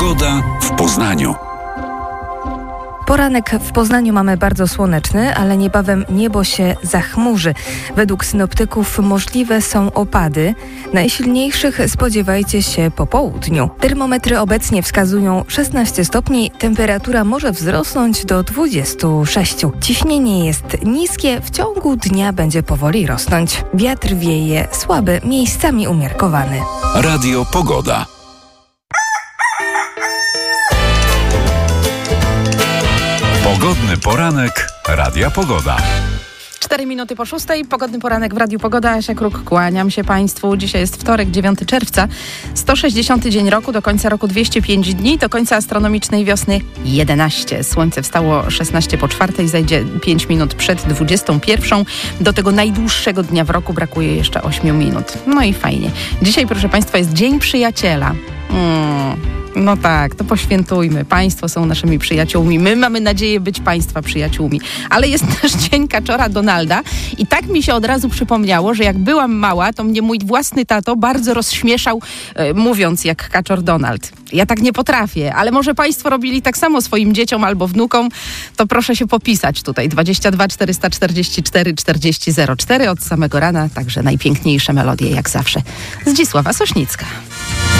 Pogoda w Poznaniu. Poranek w Poznaniu mamy bardzo słoneczny, ale niebawem niebo się zachmurzy. Według synoptyków możliwe są opady. Najsilniejszych spodziewajcie się po południu. Termometry obecnie wskazują 16 stopni, temperatura może wzrosnąć do 26. Ciśnienie jest niskie, w ciągu dnia będzie powoli rosnąć. Wiatr wieje słaby, miejscami umiarkowany. Radio Pogoda. Pogodny poranek Radia Pogoda. 4 minuty po 6:00. Pogodny poranek w Radiu Pogoda. Asia Kruk, kłaniam się Państwu. Dzisiaj jest wtorek, 9 czerwca. 160 dzień roku, do końca roku 205 dni, do końca astronomicznej wiosny 11. Słońce wstało 16 po 4:00, zajdzie 5 minut przed 21. Do tego najdłuższego dnia w roku brakuje jeszcze 8 minut. No i fajnie. Dzisiaj, proszę Państwa, jest Dzień Przyjaciela. No tak, to poświętujmy. Państwo są naszymi przyjaciółmi. My mamy nadzieję być Państwa przyjaciółmi. Ale jest też Dzień Kaczora Donalda i tak mi się od razu przypomniało, że jak byłam mała, to mnie mój własny tato bardzo rozśmieszał, mówiąc jak Kaczor Donald. Ja tak nie potrafię, ale może Państwo robili tak samo swoim dzieciom albo wnukom, to proszę się popisać tutaj. 22 444 40 04 od samego rana, także najpiękniejsze melodie jak zawsze. Zdzisława Sośnicka.